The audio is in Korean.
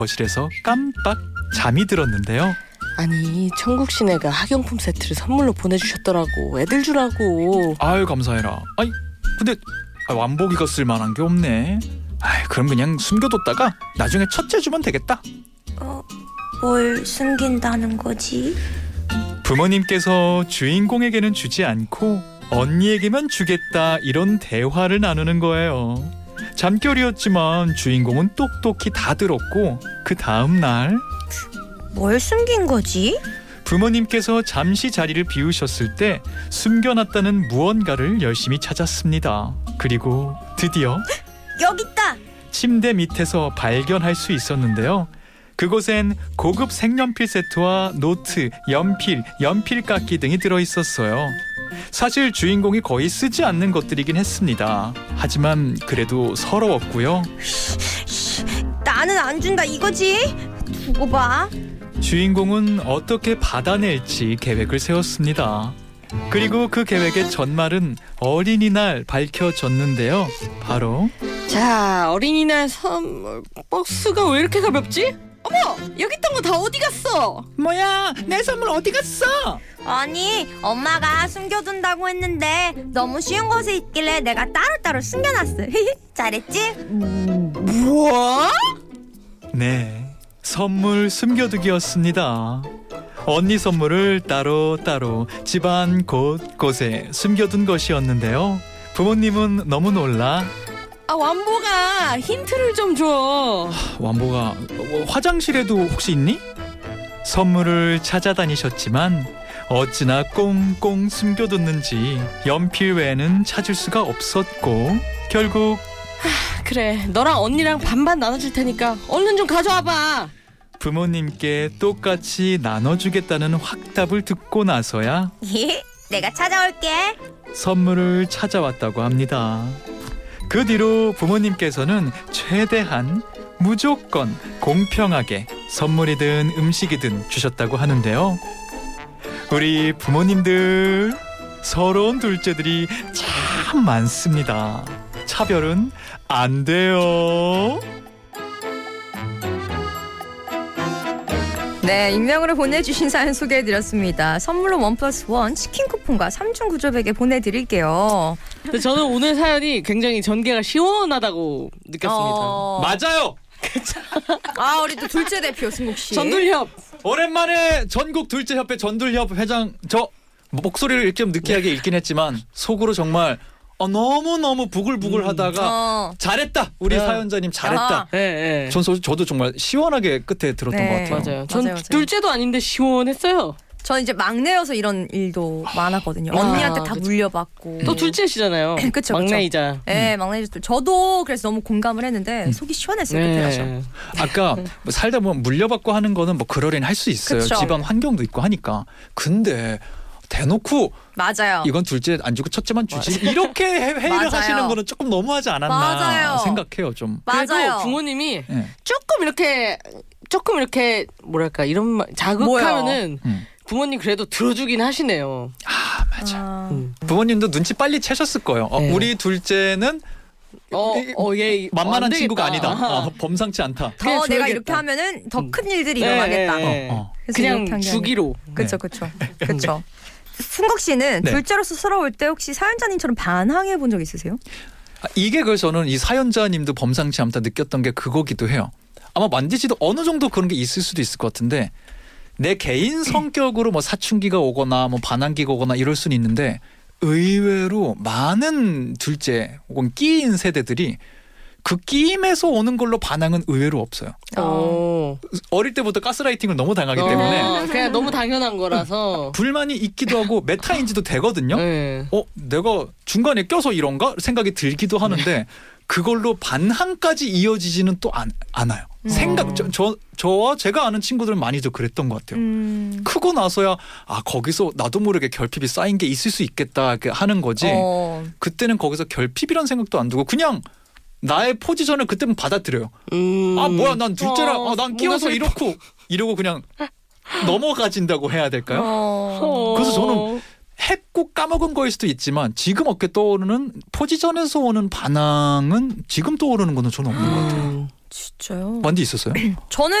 거실에서 깜빡 잠이 들었는데요. 아니 청국 시내가 학용품 세트를 선물로 보내주셨더라고. 애들 주라고. 아유 감사해라. 아이 근데 완복이가 쓸만한 게 없네. 아이 그럼 그냥 숨겨뒀다가 나중에 첫째 주면 되겠다. 뭘 숨긴다는 거지? 부모님께서 주인공에게는 주지 않고 언니에게만 주겠다 이런 대화를 나누는 거예요. 잠결이었지만 주인공은 똑똑히 다 들었고 그 다음 날 뭘 숨긴 거지? 부모님께서 잠시 자리를 비우셨을 때 숨겨놨다는 무언가를 열심히 찾았습니다. 그리고 드디어 여기 있다! 침대 밑에서 발견할 수 있었는데요. 그곳엔 고급 색연필 세트와 노트, 연필 깎기 등이 들어있었어요. 사실 주인공이 거의 쓰지 않는 것들이긴 했습니다. 하지만 그래도 서러웠고요. 나는 안 준다 이거지? 두고 봐. 주인공은 어떻게 받아낼지 계획을 세웠습니다. 그리고 그 계획의 전말은 어린이날 밝혀졌는데요. 바로 자 어린이날 선물 박스가 왜 이렇게 가볍지? 어머 여기 있던 거 다 어디 갔어? 뭐야 내 선물 어디 갔어? 아니 엄마가 숨겨둔다고 했는데 너무 쉬운 곳에 있길래 내가 따로따로 숨겨놨어. 잘했지? 뭐? 네, 선물 숨겨두기였습니다. 언니 선물을 따로따로 집안 곳곳에 숨겨둔 것이었는데요. 부모님은 너무 놀라 완보가 힌트를 좀 줘. 완보가 화장실에도 혹시 있니? 선물을 찾아다니셨지만 어찌나 꽁꽁 숨겨뒀는지 연필 외에는 찾을 수가 없었고 결국 그래 너랑 언니랑 반반 나눠줄 테니까 얼른 좀 가져와봐. 부모님께 똑같이 나눠주겠다는 확답을 듣고 나서야 내가 찾아올게. 선물을 찾아왔다고 합니다. 그 뒤로 부모님께서는 최대한 무조건 공평하게 선물이든 음식이든 주셨다고 하는데요. 우리 부모님들 서러운 둘째들이 참 많습니다. 차별은 안 돼요. 네, 익명으로 보내주신 사연 소개해드렸습니다. 선물로 1+1 치킨 쿠폰과 3중 구조베개 보내드릴게요. 근데 저는 오늘 사연이 굉장히 전개가 시원하다고 느꼈습니다. 맞아요. 우리 또 둘째 대표 승국 씨. 전둘협. 오랜만에 전국 둘째 협회 전둘협 회장 저 목소리를 좀 느끼하게 읽긴 했지만 속으로 너무 부글부글 하다가 잘했다. 우리 사연자님 잘했다. 네. 저도 정말 시원하게 끝에 들었던 것 같아요. 맞아요. 전 둘째도 아닌데 시원했어요. 저는 이제 막내여서 이런 일도 많았거든요. 언니한테 다 물려받고. 또 둘째시잖아요. 그쵸, 막내이자. 네, 막내이자. 저도 그래서 너무 공감을 했는데 속이 시원했어요. 그때 가서. 아까 살다 보면 물려받고 하는 거는 그러려니 할 수 있어요. 그쵸. 집안 환경도 있고 하니까. 근데 대놓고 맞아요. 이건 둘째 안 주고 첫째만 주지 이렇게 회의를 맞아요. 하시는 거는 조금 너무하지 않았나 맞아요. 생각해요. 좀. 그래도 맞아요. 부모님이 네. 조금 이렇게 뭐랄까 이런 말 자극하면은 부모님 그래도 들어주긴 하시네요. 맞아. 부모님도 눈치 빨리 채셨을 거예요. 네. 우리 둘째는 얘 만만한 안 친구가 되겠다. 아니다. 범상치 않다. 더 내가 줘야겠다. 이렇게 하면은 더 큰 일들이 일어나겠다. 그래서 그냥 이렇게 한 게 주기로. 그렇죠. 승국 씨는 네. 둘째로서 서러울 때 혹시 사연자님처럼 반항해 본 적 있으세요? 이게 그래서 저는 이 사연자님도 범상치 않다 느꼈던 게 그거기도 해요. 아마 만지 씨도 어느 정도 그런 게 있을 수도 있을 것 같은데 내 개인 성격으로 사춘기가 오거나 반항기가 오거나 이럴 수는 있는데 의외로 많은 둘째 혹은 끼인 세대들이 그 끼임에서 오는 걸로 반항은 의외로 없어요. 어릴 때부터 가스라이팅을 너무 당하기 때문에 그냥 너무 당연한 거라서 불만이 있기도 하고 메타인지도 되거든요. 네. 내가 중간에 껴서 이런가 생각이 들기도 하는데 그걸로 반항까지 이어지지는 또 않아요. 저와 제가 아는 친구들은 많이들 그랬던 것 같아요. 크고 나서야 거기서 나도 모르게 결핍이 쌓인 게 있을 수 있겠다 하는 거지. 그때는 거기서 결핍이란 생각도 안 두고 그냥 나의 포지션을 그때는 받아들여요. 뭐야 난 둘째라 난 끼워서 이러고 그냥 넘어가진다고 해야 될까요? 그래서 저는 했고 까먹은 거일 수도 있지만 지금 어깨 떠오르는 포지션에서 오는 반항은 지금 떠오르는 거는 저는 없는 것 같아요. 진짜요? 반디 있었어요? 저는